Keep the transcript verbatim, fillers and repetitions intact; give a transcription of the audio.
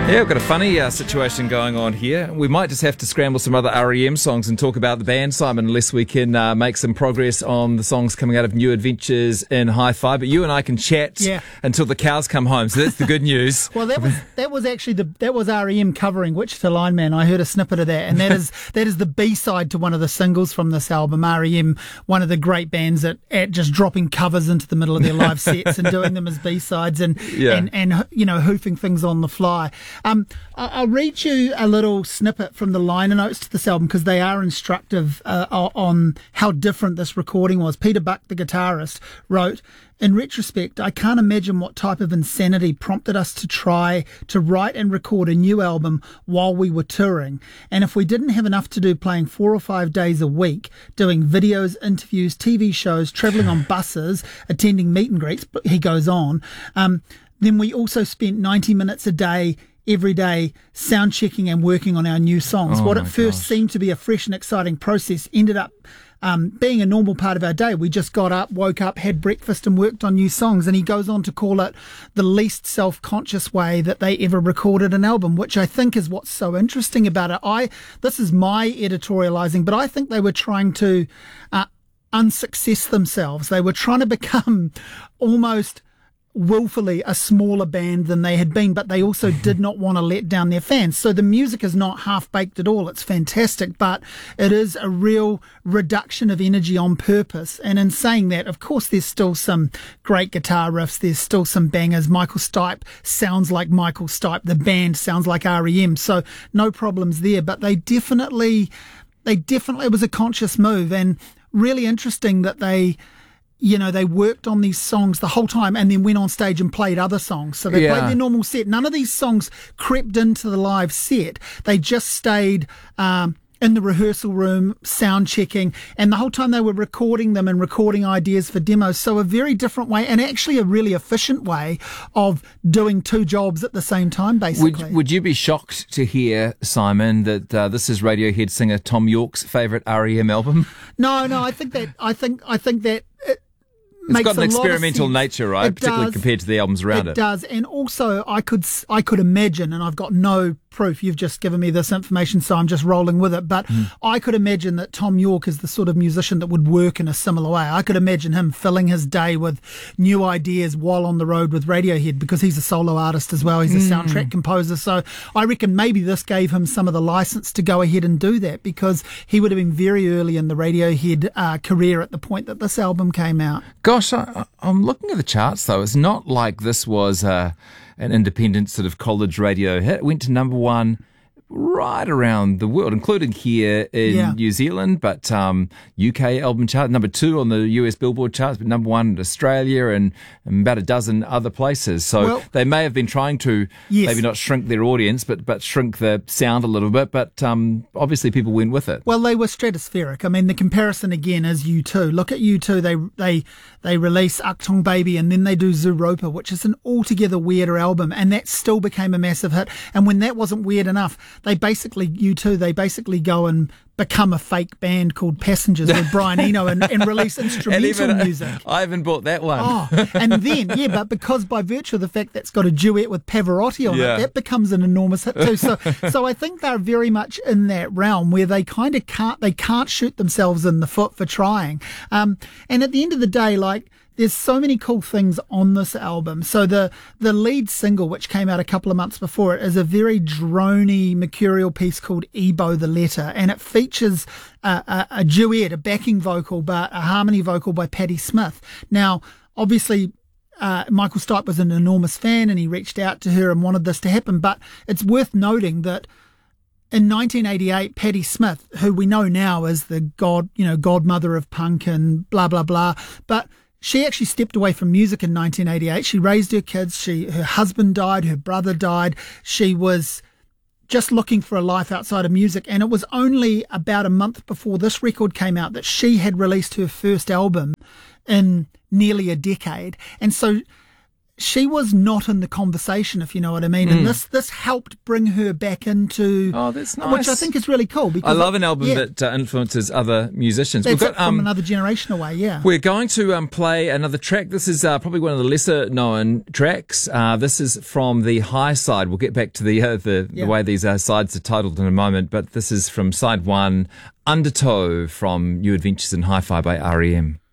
Yeah, we've got a funny uh, situation going on here. We might just have to scramble some other R E M songs and talk about the band, Simon, unless we can uh, make some progress on the songs coming out of New Adventures in Hi-Fi. But you and I can chat yeah. until the cows come home, so that's the good news. Well, that was that was actually the that was R E M covering Wichita Lineman. I heard a snippet of that, and that is that is the B-side to one of the singles from this album. R E M, one of the great bands at, at just dropping covers into the middle of their live sets and doing them as B-sides and yeah. and and you know hoofing things on the fly. Um, I'll read you a little snippet from the liner notes to this album because they are instructive uh, on how different this recording was. Peter Buck, the guitarist, wrote, "In retrospect, I can't imagine what type of insanity prompted us to try to write and record a new album while we were touring. And if we didn't have enough to do playing four or five days a week, doing videos, interviews, T V shows, travelling on buses, attending meet and greets," but he goes on, um, "then we also spent ninety minutes a day every day sound checking and working on our new songs. Oh what at first gosh. seemed to be a fresh and exciting process ended up um, being a normal part of our day. We just got up, woke up, had breakfast and worked on new songs." And he goes on to call it the least self-conscious way that they ever recorded an album, which I think is what's so interesting about it. I This is my editorializing, but I think they were trying to uh, unsuccess themselves. They were trying to become almost willfully a smaller band than they had been, but they also did not want to let down their fans. So the music is not half-baked at all. It's fantastic, but it is a real reduction of energy on purpose. And in saying that, of course, there's still some great guitar riffs. There's still some bangers. Michael Stipe sounds like Michael Stipe. The band sounds like R E M. So no problems there, but they definitely, they definitely, it was a conscious move, and really interesting that they, you know, they worked on these songs the whole time and then went on stage and played other songs. So they Yeah. played their normal set. None of these songs crept into the live set. They just stayed um, in the rehearsal room, sound checking, and the whole time they were recording them and recording ideas for demos. So a very different way, and actually a really efficient way of doing two jobs at the same time, basically. Would, would you be shocked to hear, Simon, that uh, this is Radiohead singer Tom Yorke's favourite R E M album? No, no, I think that, I think, I think that, it, It's makes got an a lot of experimental sense. nature, right? It Particularly does. compared to the albums around it. It does, and also I could I could imagine, and I've got no proof. You've just given me this information, so I'm just rolling with it. But mm. I could imagine that Tom Yorke is the sort of musician that would work in a similar way. I could imagine him filling his day with new ideas while on the road with Radiohead, because he's a solo artist as well. He's a mm. soundtrack composer. So I reckon maybe this gave him some of the license to go ahead and do that, because he would have been very early in the Radiohead uh, career at the point that this album came out. Gosh, I, I'm looking at the charts, though. It's not like this was uh, an independent sort of college radio hit. It went to number one right around the world, including here in Yeah. New Zealand, but um, U K album chart, number two on the U S Billboard charts, but number one in Australia and, and about a dozen other places. So Well, they may have been trying to Yes. maybe not shrink their audience, but, but shrink the sound a little bit. But um, obviously people went with it. Well, they were stratospheric. I mean, the comparison again is U two. Look at U two. They they they release Achtung Baby, and then they do Zooropa, which is an altogether weirder album, and that still became a massive hit. And when that wasn't weird enough, they basically, U two, they basically go and become a fake band called Passengers with Brian Eno and, and release instrumental and even, music. I haven't bought that one. Oh, and then, yeah, but because by virtue of the fact that's got a duet with Pavarotti on Yeah. it, that becomes an enormous hit too. So, so I think they're very much in that realm where they kind of can't, they can't shoot themselves in the foot for trying. Um, and at the end of the day, like, there's so many cool things on this album. So the the lead single, which came out a couple of months before it, is a very drony, mercurial piece called Ebo the Letter, and it features a, a, a duet, a backing vocal, but a harmony vocal by Patti Smith. Now, obviously, uh, Michael Stipe was an enormous fan, and he reached out to her and wanted this to happen. But it's worth noting that in nineteen eighty-eight, Patti Smith, who we know now as the god, you know, godmother of punk and blah blah blah, but she actually stepped away from music in nineteen eighty-eight. She raised her kids. She, her husband died. Her brother died. She was just looking for a life outside of music. And it was only about a month before this record came out that she had released her first album in nearly a decade. And so she was not in the conversation, if you know what I mean. Mm. And this this helped bring her back into, oh, that's nice. Which I think is really cool. Because I love it, an album yeah. that uh, influences other musicians. That's We've got, it, from um, another generation away, yeah. We're going to um, play another track. This is uh, probably one of the lesser known tracks. Uh, this is from the high side. We'll get back to the uh, the, yeah. the way these uh, sides are titled in a moment, but this is from side one, Undertow from New Adventures in Hi-Fi by R E M.